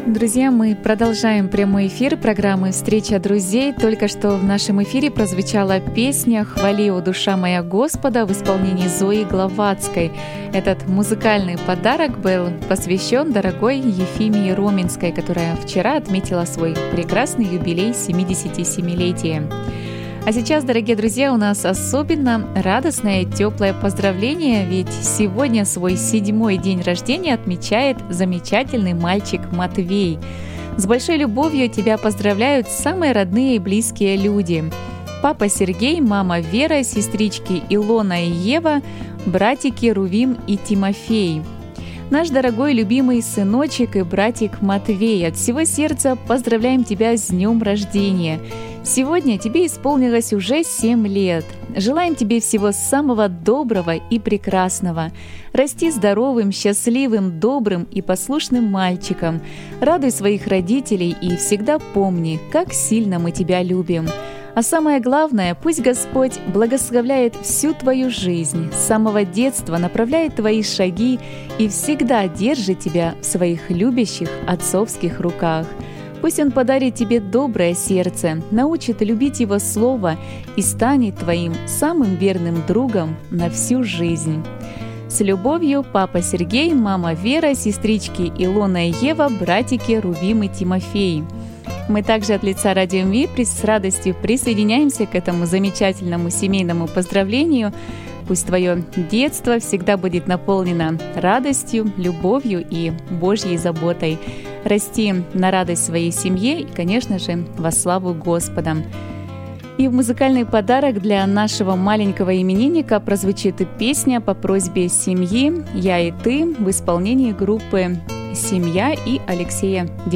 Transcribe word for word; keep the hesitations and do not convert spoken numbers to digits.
Друзья, мы продолжаем прямой эфир программы «Встреча друзей». Только что в нашем эфире прозвучала песня «Хвали, о душа моя Господа» в исполнении Зои Гловацкой. Этот музыкальный подарок был посвящен дорогой Ефимии Роменской, которая вчера отметила свой прекрасный юбилей семидесятисемилетия. А сейчас, дорогие друзья, у нас особенно радостное и теплое поздравление, ведь сегодня свой седьмой день рождения отмечает замечательный мальчик Матвей. С большой любовью тебя поздравляют самые родные и близкие люди. Папа Сергей, мама Вера, сестрички Илона и Ева, братики Рувим и Тимофей. Наш дорогой любимый сыночек и братик Матвей, от всего сердца поздравляем тебя с днем рождения. Сегодня тебе исполнилось уже семь лет. Желаем тебе всего самого доброго и прекрасного. Расти здоровым, счастливым, добрым и послушным мальчиком. Радуй своих родителей и всегда помни, как сильно мы тебя любим. А самое главное, пусть Господь благословляет всю твою жизнь, с самого детства направляет твои шаги и всегда держит тебя в своих любящих отцовских руках. Пусть Он подарит тебе доброе сердце, научит любить Его Слово и станет твоим самым верным другом на всю жизнь. С любовью, папа Сергей, мама Вера, сестрички Илона и Ева, братики Рувим и Тимофей. Мы также от лица Радио МВИ с радостью присоединяемся к этому замечательному семейному поздравлению. Пусть твое детство всегда будет наполнено радостью, любовью и Божьей заботой. Расти на радость своей семье и, конечно же, во славу Господа. И в музыкальный подарок для нашего маленького именинника прозвучит песня по просьбе семьи «Я и ты» в исполнении группы «Семья» и Алексея